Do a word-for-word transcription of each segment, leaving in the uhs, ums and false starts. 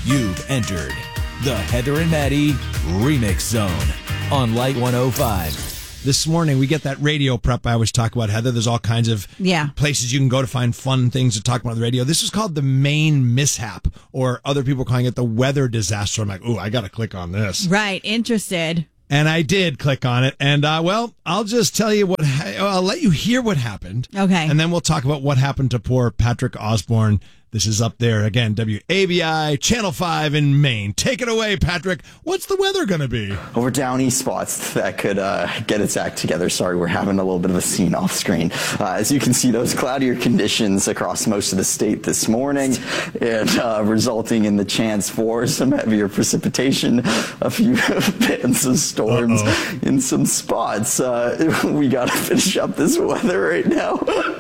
You've entered the Heather and Maddie Remix Zone on Light one oh five. This morning, we get that radio prep I always talk about, Heather. There's all kinds of yeah. places you can go to find fun things to talk about on the radio. This is called the Maine mishap, or other people calling it the weather disaster. I'm like, ooh, I got to click on this. Right, interested. And I did click on it. And, uh, well, I'll just tell you what, ha- I'll let you hear what happened. Okay. And then we'll talk about what happened to poor Patrick Osborne. This is up there again, W A B I, Channel five in Maine. Take it away, Patrick. What's the weather going to be? Over downy spots that could uh, get its act together. Sorry, we're having a little bit of a scene off screen. Uh, as you can see, those cloudier conditions across most of the state this morning, and uh, resulting in the chance for some heavier precipitation, a few bands of storms Uh-oh. in some spots. Uh, we got to finish up this weather right now.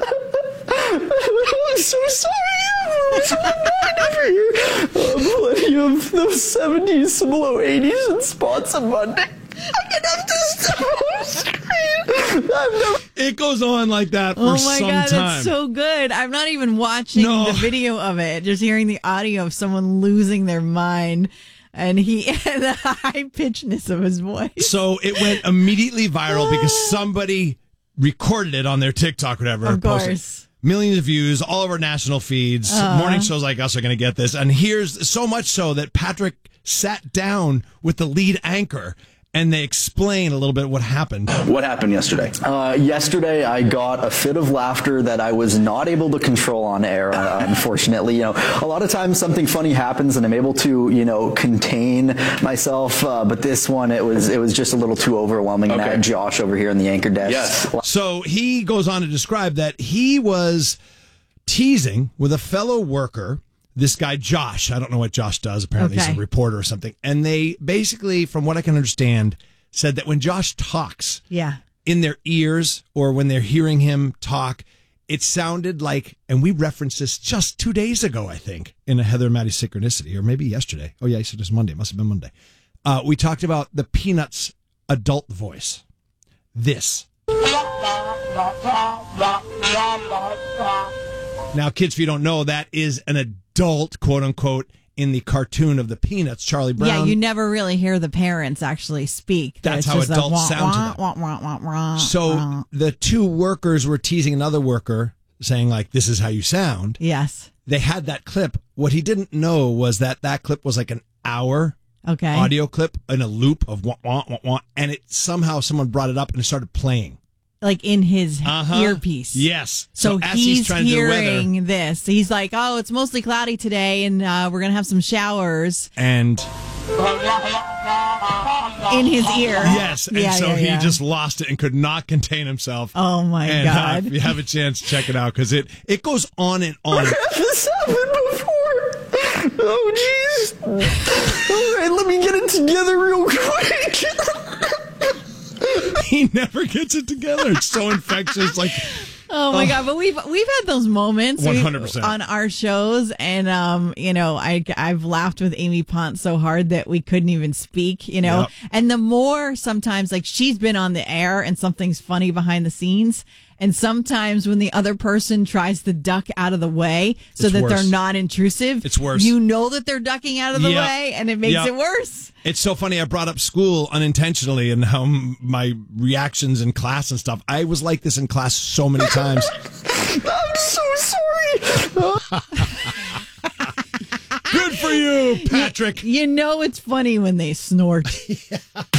I'm so sorry. Over here. Uh, plenty of those seventies, some low eighties and spots on Monday. I'm gonna have to stop on screen. Never... It goes on like that for oh my some God, time. That's so good. I'm not even watching No. the video of it, just hearing the audio of someone losing their mind. And he and the high pitchedness of his voice. So it went immediately viral because somebody recorded it on their TikTok or whatever. Of posted. course. Millions of views, all of our national feeds. Uh. Morning shows like us are going to get this. And here's so much so that Patrick sat down with the lead anchor and they explain a little bit what happened. What happened yesterday? Uh, yesterday, I got a fit of laughter that I was not able to control on air, uh, unfortunately. You know, a lot of times something funny happens and I'm able to, you know, contain myself. Uh, but this one, it was it was just a little too overwhelming. Okay. And I had Josh over here in the anchor desk. Yes. So he goes on to describe that he was teasing with a fellow worker, this guy Josh. I don't know what Josh does. Apparently Okay. he's a reporter or something. And they basically, from what I can understand, said that when Josh talks Yeah. in their ears or when they're hearing him talk, it sounded like, and we referenced this just two days ago, I think, in a Heather and Maddie Synchronicity, or maybe yesterday. Oh, yeah, he said it was Monday. It must have been Monday. Uh, we talked about the Peanuts adult voice. This. Now, kids, if you don't know, that is an adult, quote unquote, in the cartoon of the Peanuts, Charlie Brown. Yeah, you never really hear the parents actually speak. That's It's how just a adults wah, sound to wah, them. wah, wah, wah, wah, So wah. the two workers were teasing another worker, saying, like, this is how you sound. Yes. They had that clip. What he didn't know was that that clip was like an hour Okay. audio clip in a loop of wah, wah, wah, wah, and it somehow someone brought it up and it started playing. Like in his Uh-huh. earpiece. Yes. So, as he's, trying to do the weather, hearing this. He's like, oh, it's mostly cloudy today, and uh, we're going to have some showers and in his ear. yes, and Yeah, so yeah, he yeah. just lost it and could not contain himself. Oh, my and, uh, God. if you have a chance, check it out because it it goes on and on. This happened before. Oh, jeez. All right, let me get it together real quick. He never gets it together. It's so infectious. Like, Oh my Oh. God! But we've we've had those moments one we- hundred percent on our shows, and um, you know, I I've laughed with Amy Pont so hard that we couldn't even speak, you know. Yep. And the more sometimes, like she's been on the air and something's funny behind the scenes, and sometimes when the other person tries to duck out of the way so It's that worse. they're not intrusive, It's worse. You know that they're ducking out of the Yep. way, and it makes Yep. it worse. It's so funny. I brought up school unintentionally and how m- my reactions in class and stuff. I was like this in class so many times. I'm so sorry. Good for you, Patrick. You know it's funny when they snort.